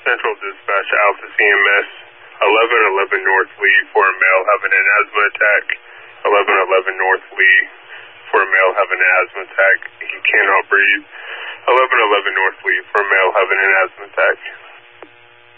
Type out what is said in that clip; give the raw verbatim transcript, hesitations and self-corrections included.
Central Dispatch Alpha C M S, eleven eleven North Lee for a male having an asthma attack. eleven eleven North Lee for a male having an asthma attack. He cannot breathe. eleven eleven North Lee for a male having an asthma attack.